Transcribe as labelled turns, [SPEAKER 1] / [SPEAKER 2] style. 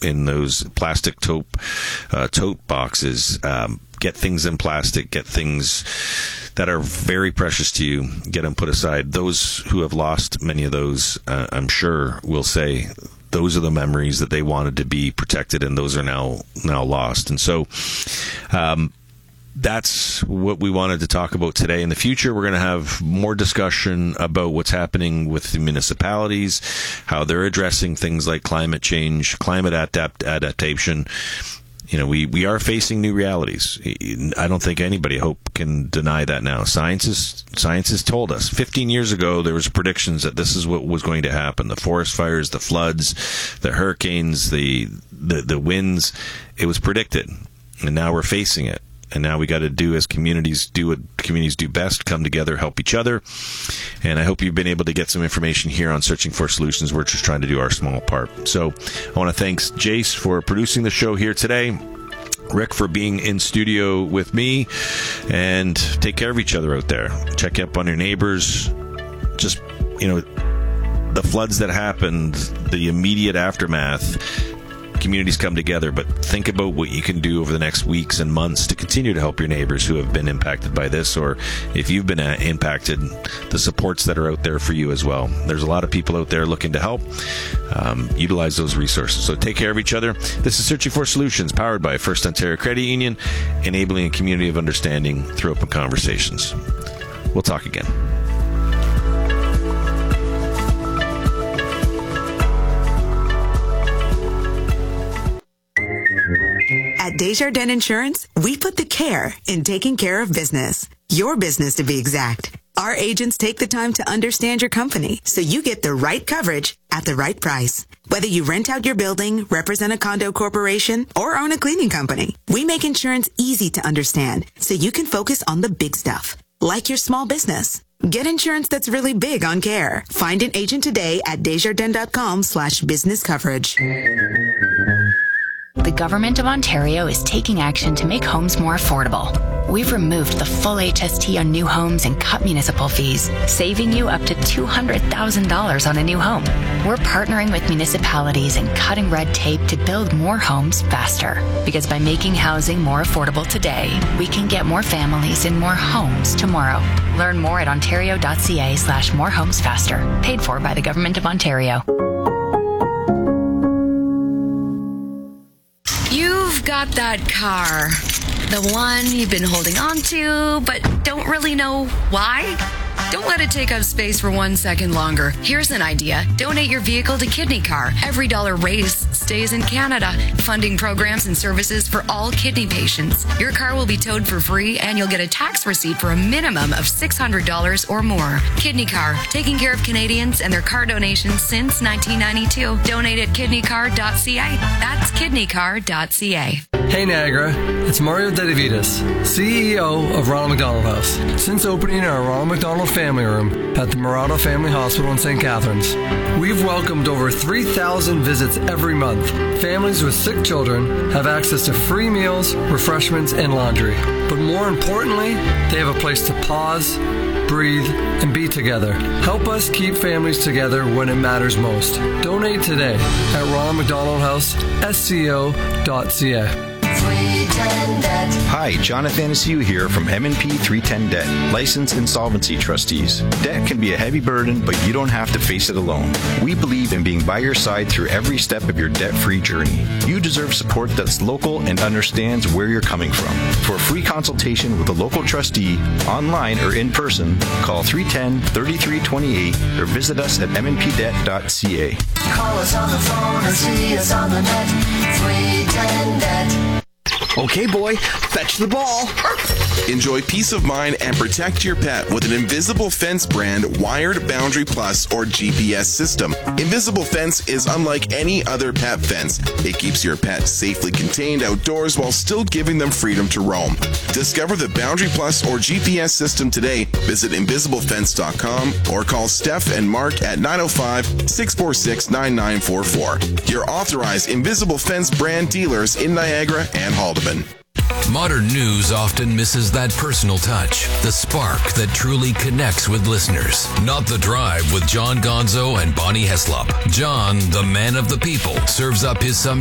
[SPEAKER 1] in those plastic tote boxes. Get things in plastic. Get things that are very precious to you. Get them put aside. Those who have lost many of those, I'm sure, will say those are the memories that they wanted to be protected, and those are now lost. And so that's what we wanted to talk about today. In the future, we're going to have more discussion about what's happening with the municipalities, how they're addressing things like climate change, climate adaptation. You know, we are facing new realities. I don't think anybody, can deny that now. Science has told us. 15 years ago, there was predictions that this is what was going to happen. The forest fires, the floods, the hurricanes, the winds. It was predicted. And now we're facing it. And now we got to do as communities do what communities do best, come together, help each other. And I hope you've been able to get some information here on Searching for Solutions. We're just trying to do our small part. So I want to thank Jace for producing the show here today, Rick for being in studio with me, and take care of each other out there. Check up on your neighbors. Just, the floods that happened, the immediate aftermath, communities come together, but think about what you can do over the next weeks and months to continue to help your neighbors who have been impacted by this, or if you've been impacted, the supports that are out there for you as well. There's a lot of people out there looking to help. Utilize those resources. So take care of each other. This is Searching for Solutions, powered by First Ontario Credit Union, enabling a community of understanding through open conversations. We'll talk again.
[SPEAKER 2] At Desjardins Insurance, we put the care in taking care of business. Your business, to be exact. Our agents take the time to understand your company so you get the right coverage at the right price. Whether you rent out your building, represent a condo corporation, or own a cleaning company, we make insurance easy to understand so you can focus on the big stuff, like your small business. Get insurance that's really big on care. Find an agent today at Desjardins.com/business coverage.
[SPEAKER 3] The Government of Ontario is taking action to make homes more affordable. We've removed the full HST on new homes and cut municipal fees, saving you up to $200,000 on a new home. We're partnering with municipalities and cutting red tape to build more homes faster. Because by making housing more affordable today, we can get more families in more homes tomorrow. Learn more at ontario.ca/morehomesfaster. Paid for by the Government of Ontario.
[SPEAKER 4] You've got that car, the one you've been holding on to, but don't really know why. Don't let it take up space for 1 second longer. Here's an idea. Donate your vehicle to Kidney Car. Every dollar raised stays in Canada, funding programs and services for all kidney patients. Your car will be towed for free, and you'll get a tax receipt for a minimum of $600 or more. Kidney Car, taking care of Canadians and their car donations since 1992. Donate at kidneycar.ca. That's kidneycar.ca.
[SPEAKER 5] Hey Niagara, it's Mario Dedivitas, CEO of Ronald McDonald House. Since opening our Ronald McDonald Family Room at the Murata Family Hospital in St. Catharines, we've welcomed over 3,000 visits every month. Families with sick children have access to free meals, refreshments, and laundry. But more importantly, they have a place to pause, breathe, and be together. Help us keep families together when it matters most. Donate today at Ronald McDonald House, SCO.ca.
[SPEAKER 6] Hi, Jonathan Anaciu here from M&P 310 Debt, licensed insolvency trustees. Debt can be a heavy burden, but you don't have to face it alone. We believe in being by your side through every step of your debt-free journey. You deserve support that's local and understands where you're coming from. For a free consultation with a local trustee, online or in person, call 310-3328 or visit us at mnpdebt.ca.
[SPEAKER 7] Call us on the phone or see us on the net. 310 Debt.
[SPEAKER 8] Okay, boy, fetch the ball.
[SPEAKER 9] Enjoy peace of mind and protect your pet with an Invisible Fence brand wired Boundary Plus or GPS system. Invisible Fence is unlike any other pet fence. It keeps your pet safely contained outdoors while still giving them freedom to roam. Discover the Boundary Plus or GPS system today. Visit invisiblefence.com or call Steph and Mark at 905-646-9944. Your authorized Invisible Fence brand dealers in Niagara and Haldeman.
[SPEAKER 10] Modern news often misses that personal touch, the spark that truly connects with listeners. Not the Drive with John Gonzo and Bonnie Heslop. John, the man of the people, serves up his